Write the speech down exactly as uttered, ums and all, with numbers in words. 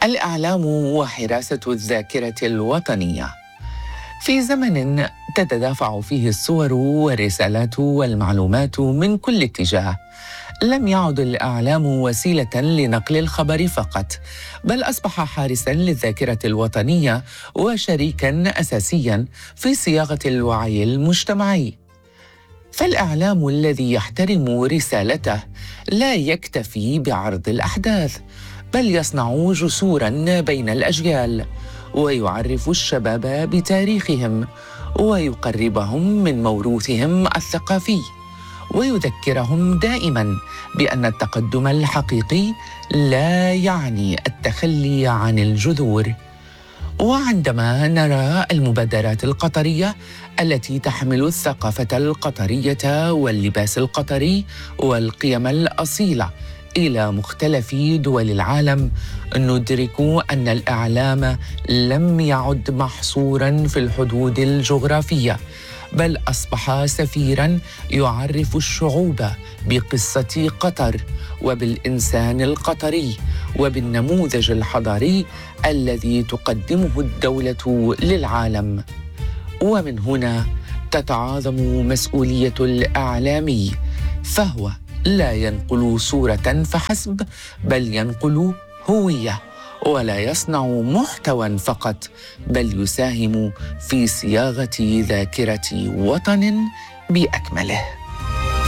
الإعلام وحراسة الذاكرة الوطنية. في زمن تتدافع فيه الصور والرسالات والمعلومات من كل اتجاه، لم يعد الإعلام وسيلة لنقل الخبر فقط، بل أصبح حارساً للذاكرة الوطنية وشريكاً أساسياً في صياغة الوعي المجتمعي. فالإعلام الذي يحترم رسالته لا يكتفي بعرض الأحداث، بل يصنع جسوراً بين الأجيال، ويعرف الشباب بتاريخهم، ويقربهم من موروثهم الثقافي، ويذكرهم دائماً بأن التقدم الحقيقي لا يعني التخلي عن الجذور. وعندما نرى المبادرات القطرية التي تحمل الثقافة القطرية واللباس القطري والقيم الأصيلة إلى مختلف دول العالم، ندرك أن الإعلام لم يعد محصوراً في الحدود الجغرافية، بل أصبح سفيراً يعرف الشعوب بقصة قطر وبالإنسان القطري وبالنموذج الحضاري الذي تقدمه الدولة للعالم. ومن هنا تتعاظم مسؤولية الإعلامي، فهو لا ينقل صورة فحسب، بل ينقل هوية، ولا يصنع محتوى فقط، بل يساهم في صياغة ذاكرة وطن بأكمله.